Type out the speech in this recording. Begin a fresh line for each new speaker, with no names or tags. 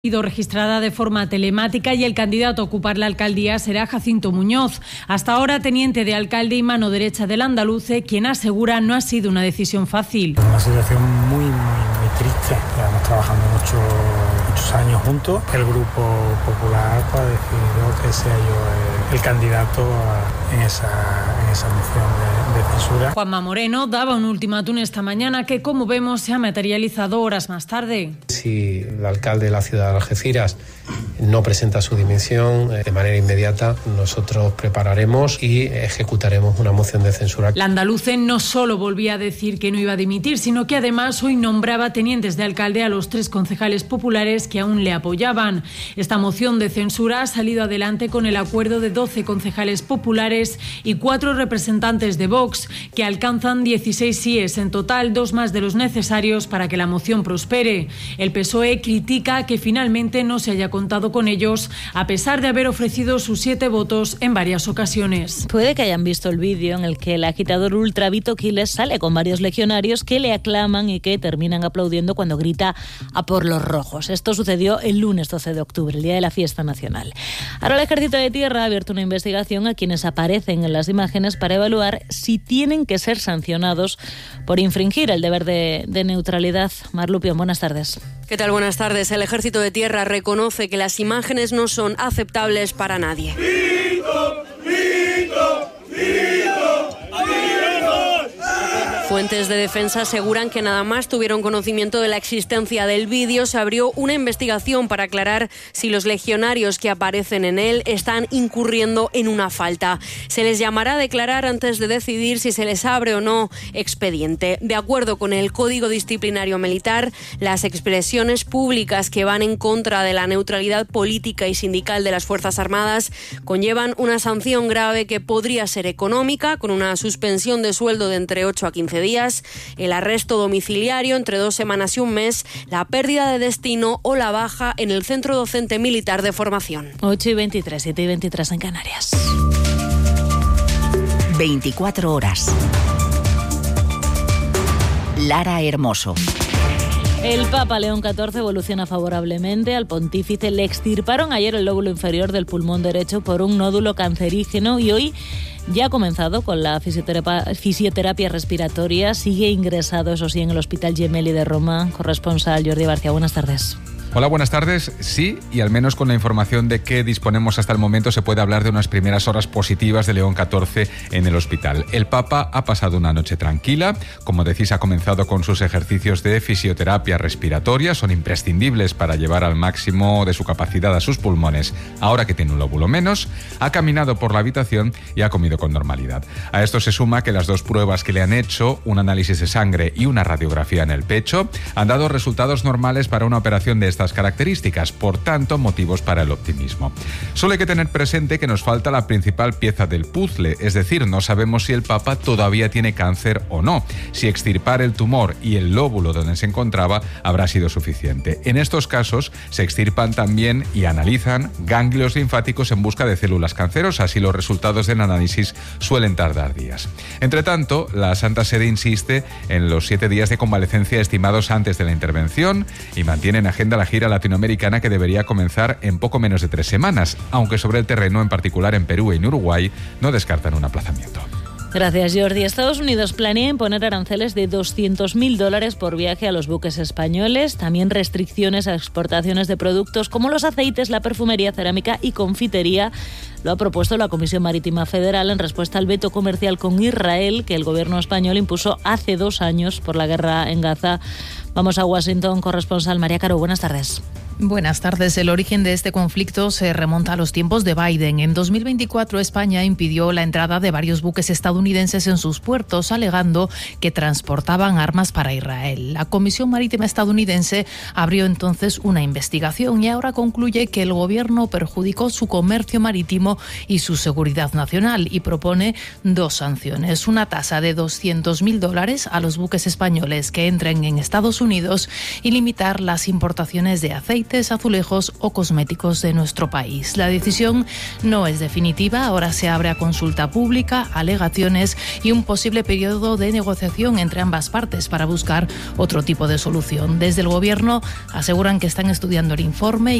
sido registrada de forma telemática y el candidato a ocupar la alcaldía será Jacinto Muñoz, hasta ahora teniente de alcalde y mano derecha del andaluce, quien asegura no ha sido una decisión fácil.
Una situación muy triste, llevamos trabajando muchos años juntos. El Grupo Popular ha decidido que sea yo el candidato en esa moción de censura.
Juanma Moreno daba un ultimátum esta mañana que, como vemos, se ha materializado horas más tarde.
Si el alcalde de la ciudad de Algeciras no presenta su dimisión de manera inmediata, nosotros prepararemos y ejecutaremos una moción de censura.
La andaluce no solo volvía a decir que no iba a dimitir, sino que además hoy nombraba tenientes de alcalde a los 3 concejales populares que aún le apoyaban. Esta moción de censura ha salido adelante con el acuerdo de 12 concejales populares y 4 representantes de Vox, que alcanzan 16 síes en total, 2 más de los necesarios para que la moción prospere. El PSOE critica que finalmente no se haya contado con ellos, a pesar de haber ofrecido sus 7 votos en varias ocasiones.
Puede que hayan visto el vídeo en el que el agitador ultra Vito Quiles sale con varios legionarios que le aclaman y que terminan aplaudiendo cuando grita a por los rojos. Esto sucedió el lunes 12 de octubre, el día de la fiesta nacional. Ahora el Ejército de Tierra ha abierto una investigación a quienes aparecen en las imágenes para evaluar si tienen que ser sancionados por infringir el deber de neutralidad. Mar Lupión, buenas tardes.
¿Qué tal? Buenas tardes. El Ejército de Tierra reconoce que las imágenes no son aceptables para nadie. Fuentes de defensa aseguran que nada más tuvieron conocimiento de la existencia del vídeo, se abrió una investigación para aclarar si los legionarios que aparecen en él están incurriendo en una falta. Se les llamará a declarar antes de decidir si se les abre o no expediente. De acuerdo con el Código Disciplinario Militar, las expresiones públicas que van en contra de la neutralidad política y sindical de las Fuerzas Armadas conllevan una sanción grave que podría ser económica, con una suspensión de sueldo de entre 8 a 15 días, el arresto domiciliario entre 2 semanas y un mes, la pérdida de destino o la baja en el Centro Docente Militar de Formación.
8:23, 7:23 en Canarias.
24 horas. Lara Hermoso.
El Papa León XIV evoluciona favorablemente. Al pontífice le extirparon ayer el lóbulo inferior del pulmón derecho por un nódulo cancerígeno y hoy ya ha comenzado con la fisioterapia respiratoria. Sigue ingresado, eso sí, en el Hospital Gemelli de Roma. Corresponsal Jordi García, buenas tardes.
Hola, buenas tardes. Sí, y al menos con la información de que disponemos hasta el momento se puede hablar de unas primeras horas positivas de León XIV en el hospital. El Papa ha pasado una noche tranquila. Como decís, ha comenzado con sus ejercicios de fisioterapia respiratoria. Son imprescindibles para llevar al máximo de su capacidad a sus pulmones. Ahora que tiene un lóbulo menos, ha caminado por la habitación y ha comido con normalidad. A esto se suma que las 2 pruebas que le han hecho, un análisis de sangre y una radiografía en el pecho, han dado resultados normales para una operación de estas características, por tanto, motivos para el optimismo. Solo hay que tener presente que nos falta la principal pieza del puzzle, es decir, no sabemos si el Papa todavía tiene cáncer o no, si extirpar el tumor y el lóbulo donde se encontraba habrá sido suficiente. En estos casos se extirpan también y analizan ganglios linfáticos en busca de células cancerosas y los resultados del análisis suelen tardar días. Entre tanto, la Santa Sede insiste en los 7 días de convalecencia estimados antes de la intervención y mantiene en agenda la gira latinoamericana que debería comenzar en poco menos de 3 semanas, aunque sobre el terreno, en particular en Perú y en Uruguay, no descartan un aplazamiento.
Gracias, Jordi. Estados Unidos planea imponer aranceles de $200.000 por viaje a los buques españoles, también restricciones a exportaciones de productos como los aceites, la perfumería, cerámica y confitería. Lo ha propuesto la Comisión Marítima Federal en respuesta al veto comercial con Israel que el gobierno español impuso hace 2 años por la guerra en Gaza. Vamos a Washington, corresponsal María Caro, buenas tardes.
Buenas tardes. El origen de este conflicto se remonta a los tiempos de Biden. En 2024, España impidió la entrada de varios buques estadounidenses en sus puertos, alegando que transportaban armas para Israel. La Comisión Marítima estadounidense abrió entonces una investigación y ahora concluye que el gobierno perjudicó su comercio marítimo y su seguridad nacional y propone 2 sanciones. Una tasa de $200.000 a los buques españoles que entren en Estados Unidos y limitar las importaciones de aceite aceites, azulejos o cosméticos de nuestro país. La decisión no es definitiva, ahora se abre a consulta pública, alegaciones y un posible periodo de negociación entre ambas partes para buscar otro tipo de solución. Desde el Gobierno aseguran que están estudiando el informe